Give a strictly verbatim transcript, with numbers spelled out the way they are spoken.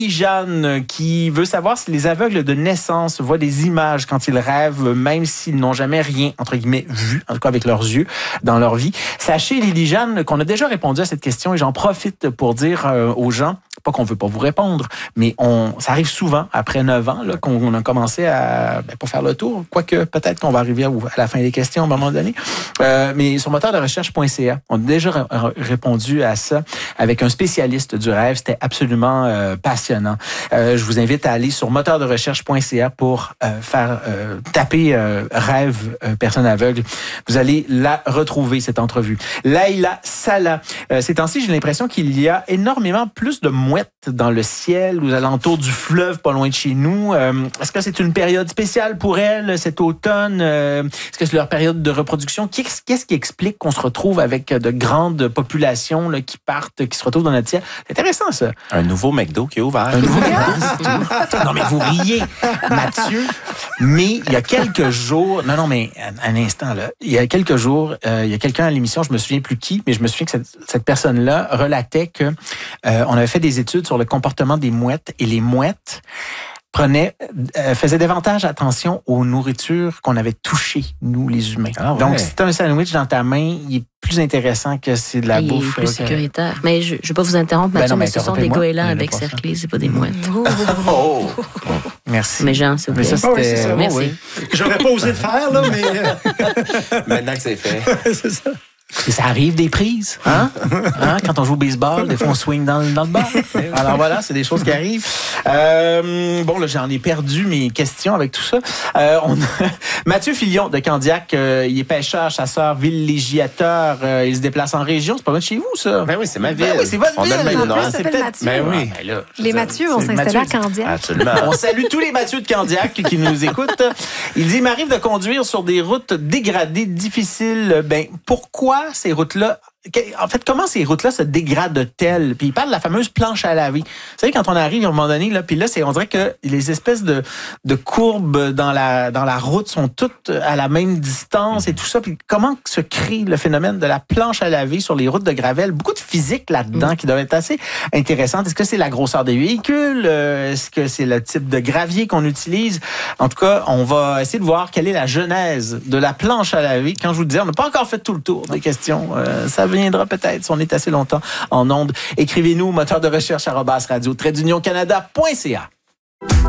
Jeanne qui veut savoir si les aveugles de naissance voient des images quand ils rêvent, même s'ils n'ont jamais rien, entre guillemets, vu, en tout cas avec leurs yeux, dans leur vie. Sachez, Lily Jeanne, qu'on a déjà répondu à cette question et j'en profite pour dire euh, aux gens, pas qu'on veut pas vous répondre, mais on, ça arrive souvent, après neuf ans, là, qu'on a commencé à, ben, pour faire le tour, quoique peut-être qu'on va arriver à, à la fin des questions à un moment donné. Euh, mais sur moteur de recherche point c a, on a déjà r- répondu à ça avec un spécialiste du rêve. C'était absolument euh, passionnant. Euh, je vous invite à aller sur moteur de recherche point c a pour euh, faire euh, taper euh, rêve euh, personne aveugle. Vous allez la retrouver, cette entrevue. Laïla Salah. Euh, ces temps-ci, j'ai l'impression qu'il y a énormément plus de mouettes dans le ciel, aux alentours du fleuve, pas loin de chez nous. Euh, est-ce que c'est une période spéciale pour elles cet automne? Euh, est-ce que c'est leur période de reproduction? Qu'est-ce, qu'est-ce qui explique qu'on se retrouve avec de grandes populations là, qui partent, qui se retrouvent dans notre ciel? C'est intéressant, ça. Un nouveau McDo qui est ouvert. Un nouveau McDo, non, mais vous riez, Mathieu. Mais il y a quelques jours, non, non, mais un, un instant, là. Il y a quelques jours, euh, il y a quelqu'un à l'émission, je me souviens plus qui, mais je me souviens que cette, cette personne-là relatait que euh, on avait fait des études sur le comportement des mouettes et les mouettes prenaient, euh, faisaient davantage attention aux nourritures qu'on avait touchées, nous, les humains. Ah ouais. Donc, si tu as un sandwich dans ta main, il est plus intéressant que c'est de la il bouffe. Il est plus là, sécuritaire. Que... Mais je ne vais pas vous interrompre, Mathieu, ben non, mais, mais ce sont des goélands avec cerclés, c'est pas des mouettes. Oh! oh. Merci. Mais Jean, s'il vous plaît. Mais ça, c'était... Oh, oui, c'est ça. Merci. Oui. J'aurais pas osé le faire, là, mais... Maintenant que c'est fait. c'est ça. Et ça arrive des prises, hein? hein? Quand on joue au baseball, des fois on swing dans, dans le bas. Alors voilà, c'est des choses qui arrivent. Euh, bon, là, j'en ai perdu mes questions avec tout ça. Euh, on a... Mathieu Filion de Candiac, euh, il est pêcheur, chasseur, villégiateur. Euh, il se déplace en région. C'est pas loin de chez vous, ça? Ben oui, c'est ma ville. Ben oui, c'est votre on ville. a le même nom. C'est peut-être Mathieu. Ben oui. Ben là, les Mathieu vont s'installer à Candiac. Absolument. On salue tous les Mathieu de Candiac qui nous écoutent. Il dit, il m'arrive de conduire sur des routes dégradées, difficiles. Ben, pourquoi ces routes-là? En fait, comment ces routes-là se dégradent-elles? Puis il parle de la fameuse planche à laver. Vous savez, quand on arrive à un moment donné, là, puis là, c'est, on dirait que les espèces de, de courbes dans la, dans la route sont toutes à la même distance et tout ça. Puis comment se crée le phénomène de la planche à laver sur les routes de Gravel? Beaucoup de physique là-dedans mmh. qui doit être assez intéressante. Est-ce que c'est la grosseur des véhicules? Est-ce que c'est le type de gravier qu'on utilise? En tout cas, on va essayer de voir quelle est la genèse de la planche à laver. Quand je vous le disais, on n'a pas encore fait tout le tour des questions. Euh, ça viendra peut-être si on est assez longtemps en ondes. Écrivez-nous moteur de recherche arobase radio trait d'union canada point c a.